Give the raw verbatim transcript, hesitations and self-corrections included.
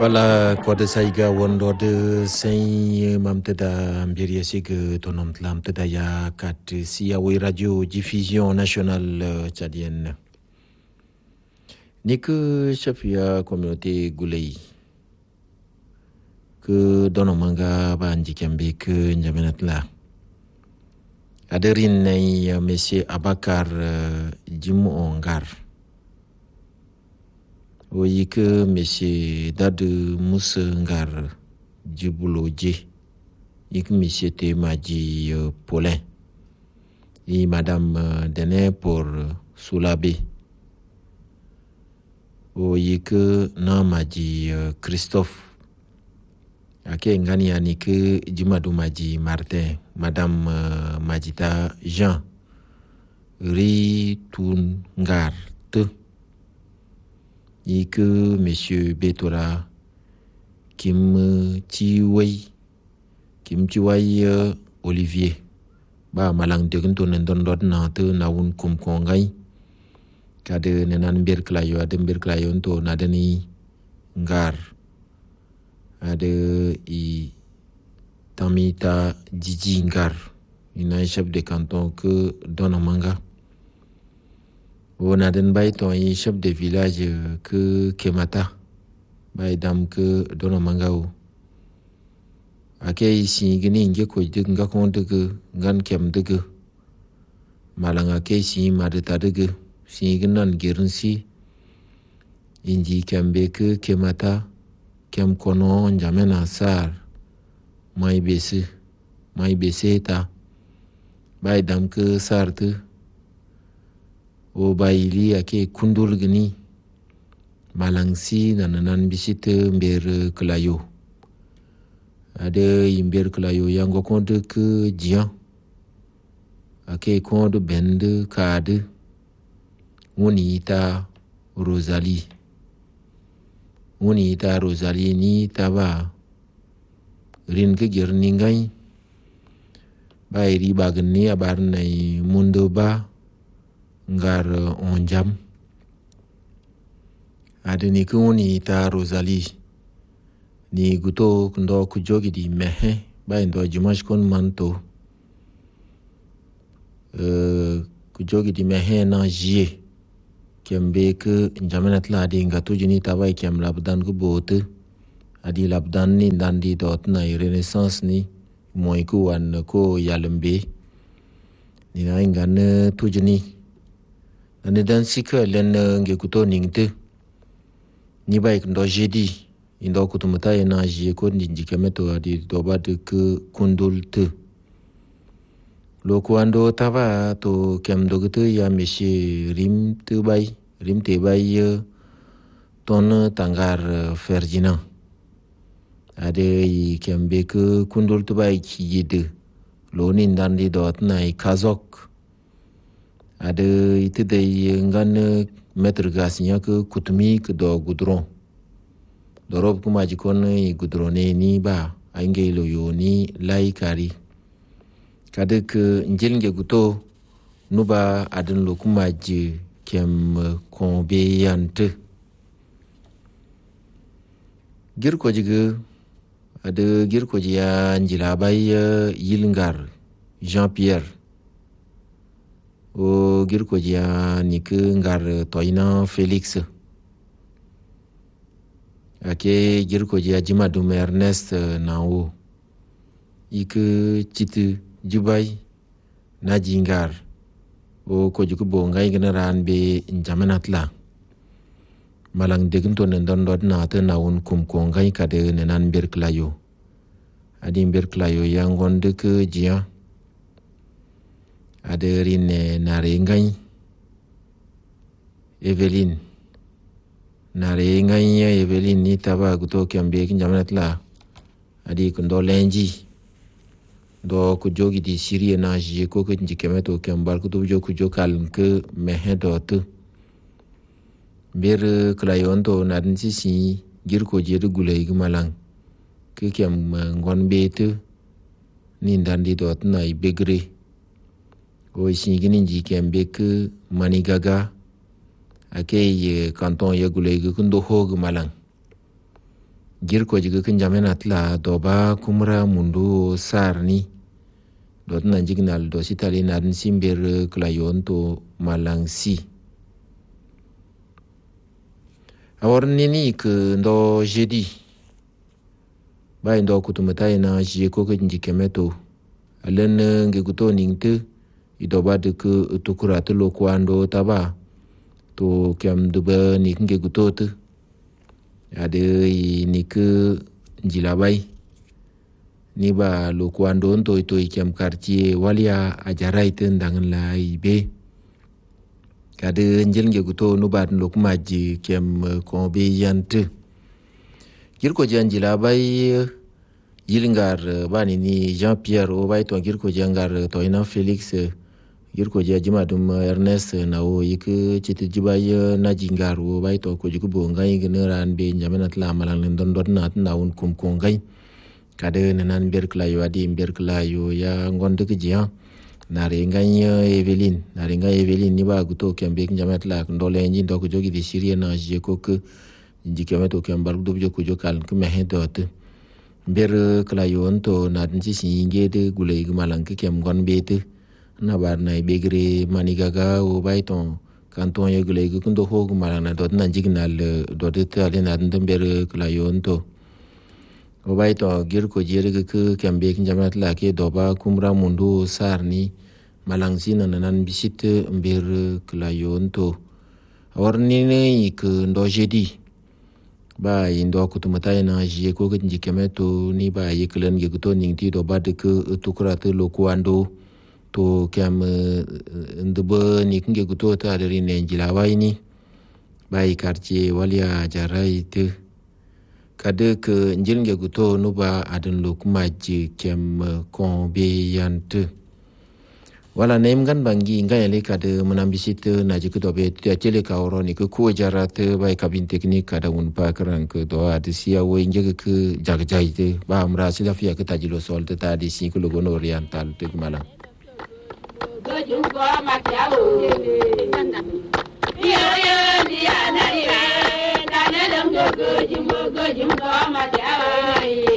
Wala kwada saiga wondo de sen mamteda mbiri sig tonom tlam teda ya kat siya we radio diffusion nationale tchadienne. Ni que chafia communauté gulei que dono manga banji kembe que njamenat la. Aderin nay monsieur Abakar Jimu Ongar. Oui que monsieur Dade Moussa Ngar Djibuloje et que monsieur Temaji Paulin et madame Dené pour Soulabé. Oui que non maji Christophe ake ngani yani que Jimadou maji Martin madame Majita Jean Ri Toun Ngar te et que monsieur Betora Kim Chiwei Kim Chiwei Olivier ba malang de gunto ndon dot na te na un kum kongai kade nenan ber klayo ade ber klayo to na deni ngar ade i tamita Djidji Ngar ina chef de canton que dona manga. On a den bay ton chef de village que Kemata bay dam que dono mangao ake si gini nge ko de nga kon de ngan kem de malanga ke si madeta de si gnan girin si inji kembe que Kemata kem kono njamena sar mai bese mai beseta bay dam que sarte o bayili ake kundur gini malangsi nananan bisit mber klayo ade imber klayo yango konde ke jian ake konde bende kade unita Rosalie unita Rosalie ni taba rin ke girni ngai bayri bagni abar nay mundo ba ngar onjam adeni kuni ta Rosalie ni guto ndo kujogi di mehe ba ndo jimash kon manto euh kujogi di mehe na jie kembe ke njamenat la di ngato jini tabai kem labdan ku bote adi labdan ni dandi dot na renaissance ni moy ku wan ko yalembe ni na ngane tujini ane dan sika len nge kuto ningte ni baik ndo jedi indo kutumata ena jie ko ndinji kemeto adi dobat ke kundulte loko ando tava to kem dogte ya monsieur rim te bay rim te bay ton tangar Ferdinand ade kembe ke kundulte bay ki yede lo ni ndandi dot na kazok ada itu day ngan meter gasnya ke kutumi ke do gudron dorob kuma jikon i gudrone ni ba ainge lo yoni lai kari kade ke njel nge guto nuba adan lo kuma ji kem konbe yante gir ko jige ada gir ko ya njila bay yilngar Jean Pierre o girko dia ni ke ngar toina Felix ake girko dia Jimadou Ernest nao ike chitu jubai na jingar o ko juko bongai generan be njamenatla malang degum to ndon dot na te naun kum ko ngai kade nenan ber klayo adi ber klayo yangon de ke dia aderine nare ngai Evelyn nare ngai Evelyn ni taba guto kembe kinjamanat la adi kundo lenji do ku jogi di Syrie na je ko ko njikemeto kembar ku do joku jokal ke mehe dot ber klayon to nadin sisi girko je de gulay malang ke kem ngon bete ni ndandi dot na ibegre o singini ji kembe ke Manigaga ake ye canton ye gulay kundo hog malang girko jiga kin jamena tla doba kumra mundu sarni dot nan jignal do sitali na din simber klayon to malangsi awarni ni ke ndo jeudi bay ndo kutumata na je ko ke njikemeto alen nge guto ningte idoba de ke tukura to lokwando taba to kem duba ni nge guto te ade ni ke njilabay ni ba lokwando to to kem quartier walia ajaraite ndangan la ibe kade njel nge guto no bad lokmaji kem ko be yante girko janjila bay yilingar bani ni Jean Pierre o bay to girko jangar to ina Felix girko jajima dum Ernest na o yik chiti jibay na jingar o bay to ko jiku bo ngai gneran be njamena tla malang don don na na un kum ko ngai kade nan ber klayo adi ber klayo ya ngonde ke jian na re ngai Evelyn na re ngai Evelyn ni ba guto kembe njamena tla ndole nji ndoko jogi di Syrie na je ko ke njikeme to kembar du jo ko jo kal ke mehe dot ber klayo onto na nji singe de gulay malang ke kem gon bete na bar na begre manigaga o bayton kanton ye gulay ko ndo ho malang na dot na jignal dot tale na ndem ber klayo onto o bayto gir ko jere ke kembe ke jamat la ke doba kumra mundu sarni malang sina nan bisit ber klayo onto warni ne ik ndo jeudi ba indo kutumata na je ko ke njikemeto ni ba yeklen ge guto ningti do bad ke tukurate lokwando to kam ndebe ni nge guto ta dari ne njilawai ni ba i quartier walia jaraite kade ke njil nge guto no ba adan lokmaji kem kon be yante wala nem gan bangi ngayale kade menambisit na jike dobe tele ka oroni ke ko jarate bay kabin teknik kada un pakran ke do adisia wo inje ke jagjaite ba amra sila fia ke tajilo solte ta di si ko logon oriental te mala gojum ko makiao yo yo dia na ira na na dum gojum gojum ko makiao